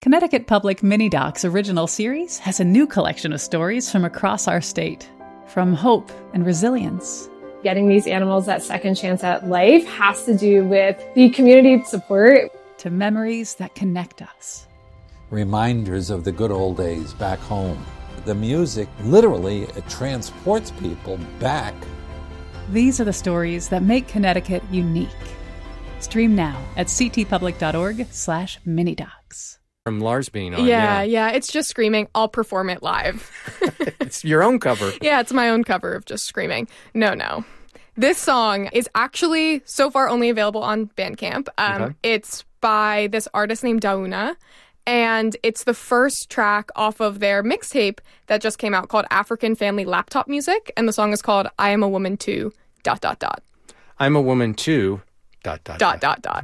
Connecticut Public Mini Docs original series has a new collection of stories from across our state, from hope and resilience. Getting these animals that second chance at life has to do with the community support. To memories that connect us. Reminders of the good old days back home. The music literally transports people back. These are the stories that make Connecticut unique. Stream now at ctpublic.org/minidocs. From Lars being on. Yeah. It's Just Screaming. I'll perform it live. It's your own cover. Yeah, it's my own cover of Just Screaming. No. This song is actually so far only available on Bandcamp. Okay. It's by this artist named Dauna, and it's the first track off of their mixtape that just came out called African Family Laptop Music, and the song is called I Am a Woman Too, ... I'm a woman too, ...